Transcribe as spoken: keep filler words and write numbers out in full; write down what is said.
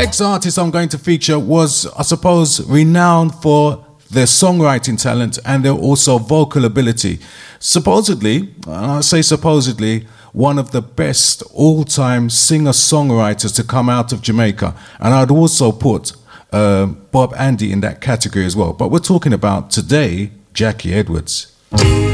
Next artist I'm going to feature was, I suppose, renowned for their songwriting talent and their also vocal ability. Supposedly, and I say supposedly, one of the best all-time singer-songwriters to come out of Jamaica. And I'd also put uh, Bob Andy in that category as well. But we're talking about today, Jackie Edwards.